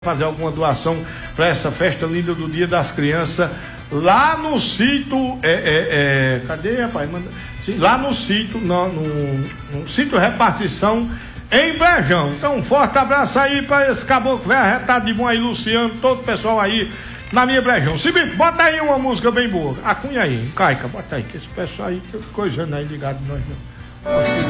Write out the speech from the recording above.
fazer alguma doação para essa festa linda do Dia das Crianças lá no sítio, cadê, rapaz? Lá no sítio, no sítio Repartição em Brejão. Então, um forte abraço aí para esse caboclo velho arretado de bom aí, Luciano, todo o pessoal aí na minha Brejão. Cibito, bota aí uma música bem boa. A cunha aí, Caica, bota aí, que esse pessoal aí tá coisando aí ligado nós.